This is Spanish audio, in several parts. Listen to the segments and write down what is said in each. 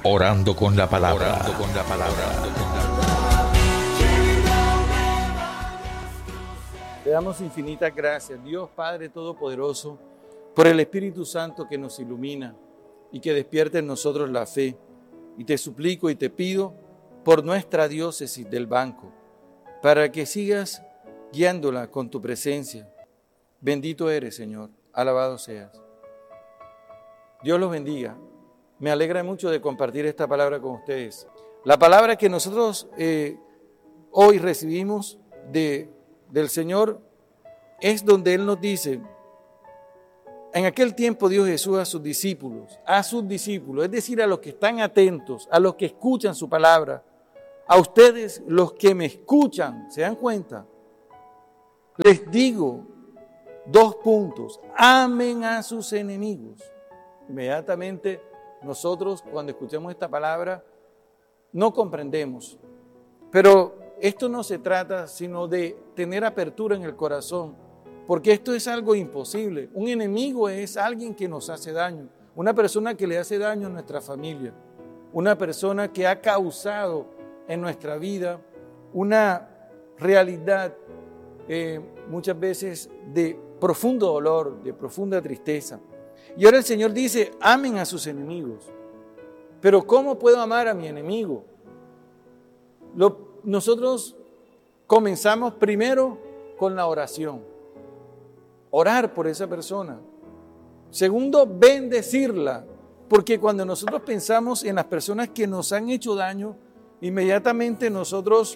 Orando con la palabra. Le damos infinitas gracias, Dios Padre Todopoderoso, por el Espíritu Santo que nos ilumina y que despierta en nosotros la fe. Y te suplico y te pido por nuestra diócesis del Banco, para que sigas guiándola con tu presencia. Bendito eres, Señor, alabado seas. Dios los bendiga. Me alegra mucho de compartir esta palabra con ustedes. La palabra que nosotros hoy recibimos del Señor es donde Él nos dice: en aquel tiempo dio Jesús a sus discípulos, es decir, a los que están atentos, a los que escuchan su palabra, a ustedes los que me escuchan, ¿se dan cuenta? Les digo 2 puntos: amen a sus enemigos. Inmediatamente nosotros, cuando escuchamos esta palabra, no comprendemos, pero esto no se trata sino de tener apertura en el corazón, porque esto es algo imposible. Un enemigo es alguien que nos hace daño, una persona que le hace daño a nuestra familia, una persona que ha causado en nuestra vida una realidad muchas veces de profundo dolor, de profunda tristeza. Y ahora el Señor dice: amen a sus enemigos. Pero ¿cómo puedo amar a mi enemigo? Nosotros comenzamos primero con la oración. Orar por esa persona. Segundo, bendecirla. Porque cuando nosotros pensamos en las personas que nos han hecho daño, inmediatamente nosotros,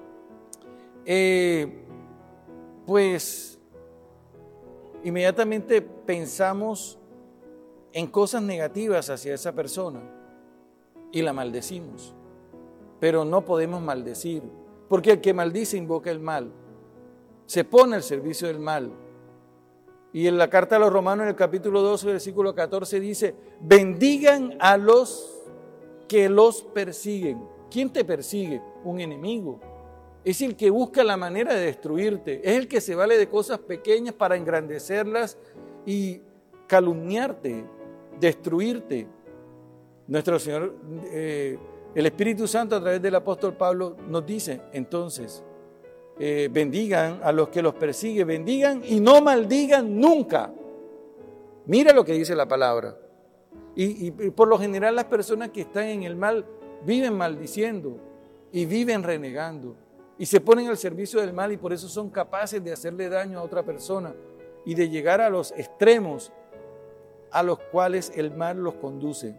inmediatamente pensamos en cosas negativas hacia esa persona y la maldecimos. Pero no podemos maldecir, porque el que maldice invoca el mal, se pone al servicio del mal. Y en la carta a los Romanos, en el capítulo 12, versículo 14, dice: bendigan a los que los persiguen. ¿Quién te persigue? Un enemigo. Es el que busca la manera de destruirte, es el que se vale de cosas pequeñas para engrandecerlas y calumniarte, destruirte. Nuestro Señor, el Espíritu Santo, a través del apóstol Pablo, nos dice entonces: bendigan a los que los persiguen, bendigan y no maldigan nunca. Mira lo que dice la palabra. Y por lo general las personas que están en el mal viven maldiciendo y viven renegando y se ponen al servicio del mal, y por eso son capaces de hacerle daño a otra persona y de llegar a los extremos a los cuales el mal los conduce.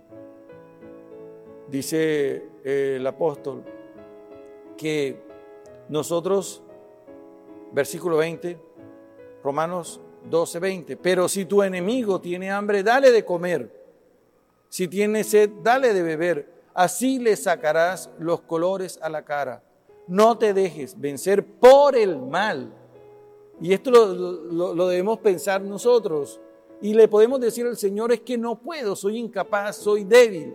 Dice el apóstol que nosotros, versículo 20, Romanos 12, 20, pero si tu enemigo tiene hambre, dale de comer, si tiene sed, dale de beber, así le sacarás los colores a la cara. No te dejes vencer por el mal. Y esto lo debemos pensar nosotros. Y le podemos decir al Señor: es que no puedo, soy incapaz, soy débil.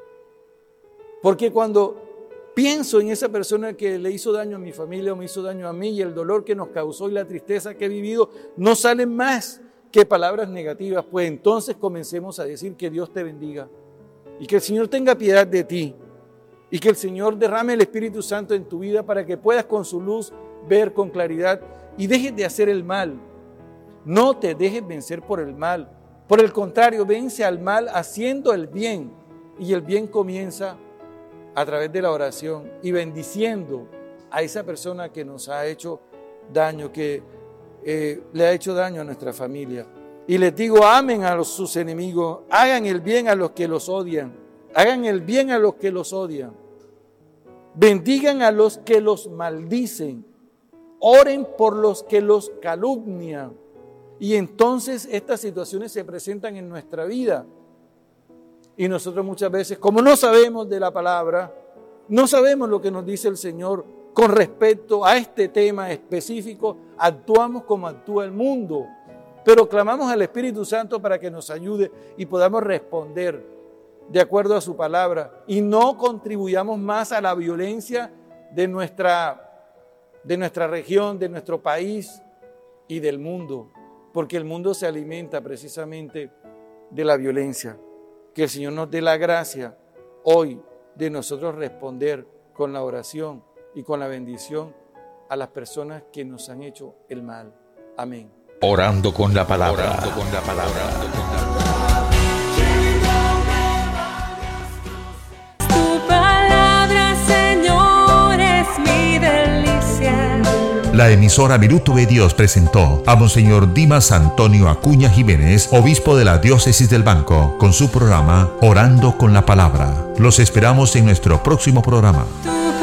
Porque cuando pienso en esa persona que le hizo daño a mi familia o me hizo daño a mí, y el dolor que nos causó y la tristeza que he vivido, no salen más que palabras negativas, pues entonces comencemos a decir: que Dios te bendiga y que el Señor tenga piedad de ti y que el Señor derrame el Espíritu Santo en tu vida para que puedas con su luz ver con claridad y dejes de hacer el mal. No te dejes vencer por el mal. Por el contrario, vence al mal haciendo el bien. Y el bien comienza a través de la oración y bendiciendo a esa persona que nos ha hecho daño, que le ha hecho daño a nuestra familia. Y les digo: amen a sus enemigos, hagan el bien a los que los odian, hagan el bien a los que los odian, bendigan a los que los maldicen, oren por los que los calumnian. Y entonces estas situaciones se presentan en nuestra vida. Y nosotros muchas veces, como no sabemos de la palabra, no sabemos lo que nos dice el Señor con respecto a este tema específico, actuamos como actúa el mundo. Pero clamamos al Espíritu Santo para que nos ayude y podamos responder de acuerdo a su palabra y no contribuyamos más a la violencia de nuestra región, de nuestro país y del mundo, porque el mundo se alimenta precisamente de la violencia. Que el Señor nos dé la gracia hoy de nosotros responder con la oración y con la bendición a las personas que nos han hecho el mal. Amén. Orando con la palabra. Tu palabra, Señor, es mi delicia. La emisora Minuto de Dios presentó a Monseñor Dimas Antonio Acuña Jiménez, obispo de la Diócesis del Banco, con su programa Orando con la Palabra. Los esperamos en nuestro próximo programa.